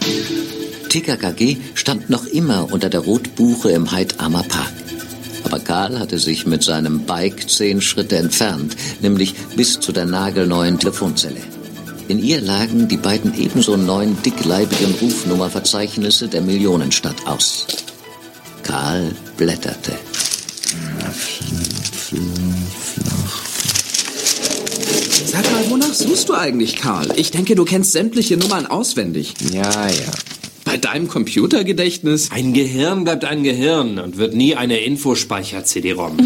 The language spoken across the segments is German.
TKKG stand noch immer unter der Rotbuche im Heidammer Park. Aber Karl hatte sich mit seinem Bike 10 Schritte entfernt, nämlich bis zu der nagelneuen Telefonzelle. In ihr lagen die beiden ebenso neuen dickleibigen Rufnummerverzeichnisse der Millionenstadt aus. Karl blätterte. Sag mal, wonach suchst du eigentlich, Karl? Ich denke, du kennst sämtliche Nummern auswendig. Ja. Bei deinem Computergedächtnis? Ein Gehirn bleibt ein Gehirn und wird nie eine Infospeicher-CD-ROM.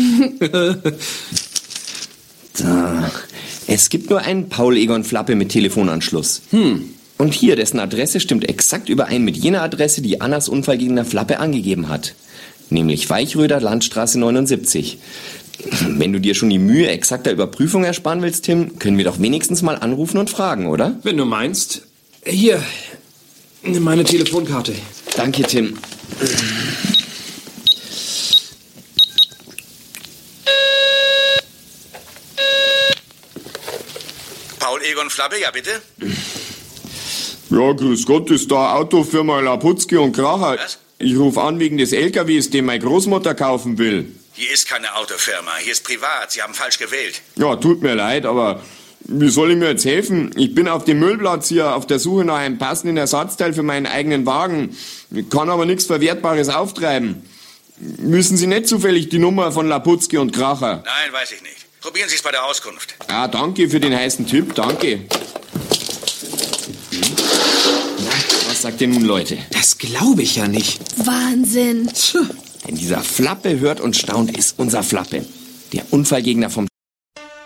Da. Es gibt nur einen Paul Egon Flappe mit Telefonanschluss. Und hier, dessen Adresse stimmt exakt überein mit jener Adresse, die Annas Unfallgegner Flappe angegeben hat. Nämlich Weichröder Landstraße 79. Wenn du dir schon die Mühe exakter Überprüfung ersparen willst, Tim, können wir doch wenigstens mal anrufen und fragen, oder? Wenn du meinst. Hier, nimm meine Telefonkarte. Danke, Tim. Paul Egon Flappe, ja bitte? Ja, grüß Gott, ist da Autofirma Laputzki und Kracher. Was? Ich rufe an wegen des LKWs, den meine Großmutter kaufen will. Hier ist keine Autofirma, hier ist privat. Sie haben falsch gewählt. Ja, tut mir leid, aber wie soll ich mir jetzt helfen? Ich bin auf dem Müllplatz hier auf der Suche nach einem passenden Ersatzteil für meinen eigenen Wagen. Ich kann aber nichts Verwertbares auftreiben. Müssen Sie nicht zufällig die Nummer von Laputzki und Kracher? Nein, weiß ich nicht. Probieren Sie es bei der Auskunft. Ah, danke für den heißen Tipp, danke. Was sagt ihr nun, Leute? Das glaube ich ja nicht. Wahnsinn. Wenn dieser Flappe hört und staunt, ist unser Flappe. Der Unfallgegner vom